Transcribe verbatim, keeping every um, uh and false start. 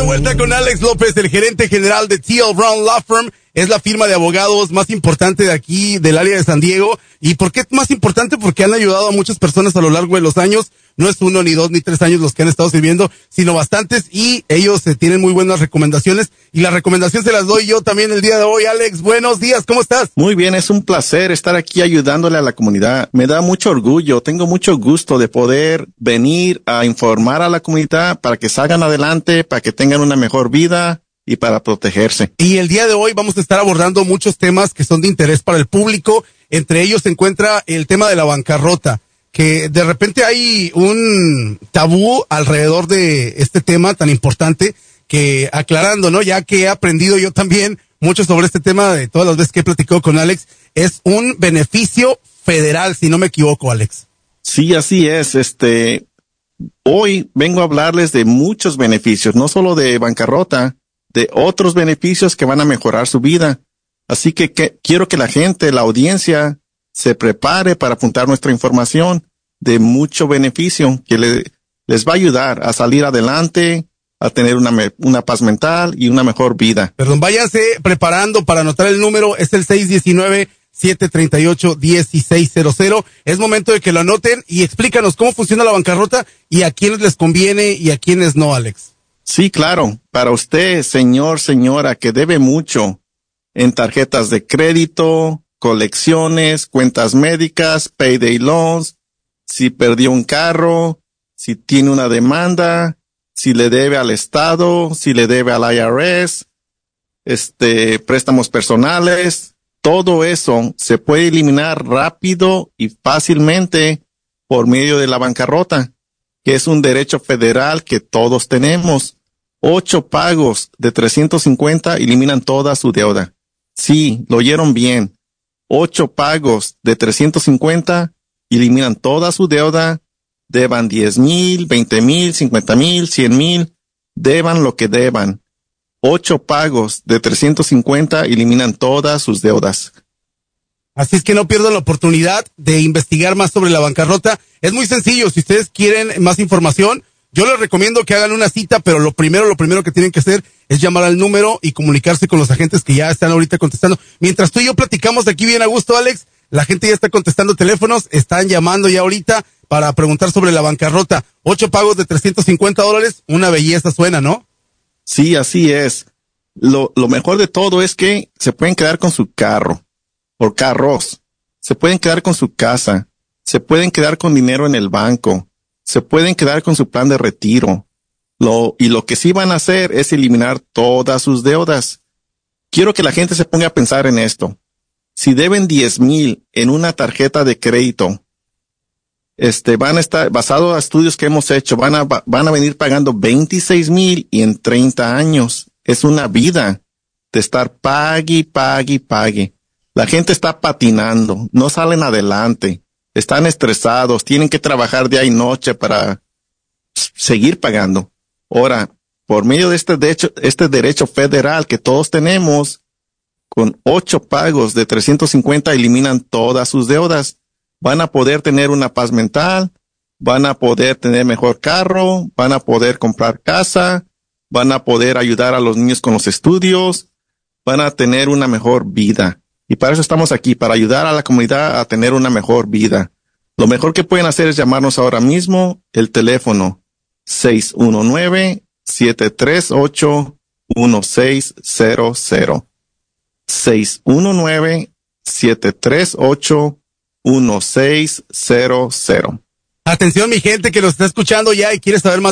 vuelta con Alex López, el gerente general de T L Brown Law Firm. Es la firma de abogados más importante de aquí, del área de San Diego. ¿Y por qué más importante? Porque han ayudado a muchas personas a lo largo de los años. No es uno, ni dos, ni tres años los que han estado sirviendo, sino bastantes. Y ellos eh, tienen muy buenas recomendaciones. Y la recomendación se las doy yo también el día de hoy. Alex, buenos días, ¿cómo estás? Muy bien, es un placer estar aquí ayudándole a la comunidad. Me da mucho orgullo, tengo mucho gusto de poder venir a informar a la comunidad para que salgan adelante, para que tengan una mejor vida y para protegerse. Y el día de hoy vamos a estar abordando muchos temas que son de interés para el público. Entre ellos se encuentra el tema de la bancarrota, que de repente hay un tabú alrededor de este tema tan importante, que aclarando, ¿no? Ya que he aprendido yo también mucho sobre este tema de todas las veces que he platicado con Alex, es un beneficio federal, si no me equivoco, Alex. Sí, así es. Este, hoy vengo a hablarles de muchos beneficios, no solo de bancarrota, de otros beneficios que van a mejorar su vida. Así que, que quiero que la gente, la audiencia, se prepare para apuntar nuestra información de mucho beneficio que le, les va a ayudar a salir adelante, a tener una, una paz mental y una mejor vida. Perdón, váyanse preparando para anotar el número, es el seis uno nueve, siete tres ocho, uno seis cero cero. Es momento de que lo anoten y explícanos cómo funciona la bancarrota y a quiénes les conviene y a quiénes no, Alex. Sí, claro. Para usted, señor, señora, que debe mucho en tarjetas de crédito, colecciones, cuentas médicas, payday loans, si perdió un carro, si tiene una demanda, si le debe al Estado, si le debe al I R S, este, préstamos personales, todo eso se puede eliminar rápido y fácilmente por medio de la bancarrota, que es un derecho federal que todos tenemos. Ocho pagos de trescientos cincuenta eliminan toda su deuda. Sí, lo oyeron bien. Ocho pagos de trescientos cincuenta eliminan toda su deuda. Deban diez mil, veinte mil, cincuenta mil, cien mil. Deban lo que deban. Ocho pagos de trescientos cincuenta eliminan todas sus deudas. Así es que no pierdan la oportunidad de investigar más sobre la bancarrota. Es muy sencillo. Si ustedes quieren más información, yo les recomiendo que hagan una cita, pero lo primero, lo primero que tienen que hacer es llamar al número y comunicarse con los agentes que ya están ahorita contestando. Mientras tú y yo platicamos de aquí bien a gusto, Alex, la gente ya está contestando teléfonos, están llamando ya ahorita para preguntar sobre la bancarrota. Ocho pagos de trescientos cincuenta dólares, una belleza suena, ¿no? Sí, así es. Lo, lo mejor de todo es que se pueden quedar con su carro, o carros, se pueden quedar con su casa, se pueden quedar con dinero en el banco, se pueden quedar con su plan de retiro. Lo, y lo que sí van a hacer es eliminar todas sus deudas. Quiero que la gente se ponga a pensar en esto. Si deben diez mil en una tarjeta de crédito, este, van a estar, basado a estudios que hemos hecho, van a, van a venir pagando veintiséis mil y en treinta años. Es una vida de estar pague, pague, pague. La gente está patinando, no salen adelante. Están estresados, tienen que trabajar día y noche para seguir pagando. Ahora, por medio de este derecho, este derecho federal que todos tenemos, con ocho pagos de trescientos cincuenta eliminan todas sus deudas. Van a poder tener una paz mental, van a poder tener mejor carro, van a poder comprar casa, van a poder ayudar a los niños con los estudios, van a tener una mejor vida. Y para eso estamos aquí, para ayudar a la comunidad a tener una mejor vida. Lo mejor que pueden hacer es llamarnos ahora mismo, el teléfono seis uno nueve, siete tres ocho, uno seis cero cero. seis uno nueve, siete tres ocho, uno seis cero cero. Atención, mi gente que nos está escuchando ya y quiere saber más